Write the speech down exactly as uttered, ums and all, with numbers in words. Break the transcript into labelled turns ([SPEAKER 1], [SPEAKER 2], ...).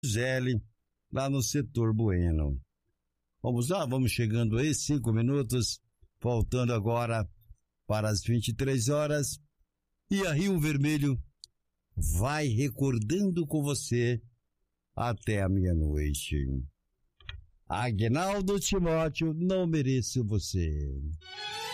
[SPEAKER 1] Zeli, lá no setor Bueno. Vamos lá, vamos chegando aí, cinco minutos, faltando agora para as vinte e três horas, e a Rio Vermelho vai recordando com você até a meia-noite. Aguinaldo Timóteo, não mereço você.